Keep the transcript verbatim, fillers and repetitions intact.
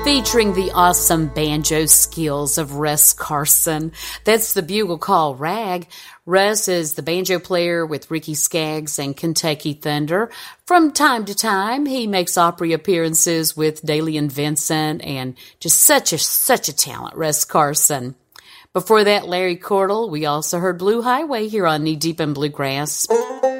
featuring the awesome banjo skills of Russ Carson. That's the bugle call Rag. Russ is the banjo player with Ricky Skaggs and Kentucky Thunder. From time to time, he makes Opry appearances with Daly and Vincent, and just such a such a talent, Russ Carson. Before that, Larry Cordell. We also heard Blue Highway here on Knee Deep in Bluegrass.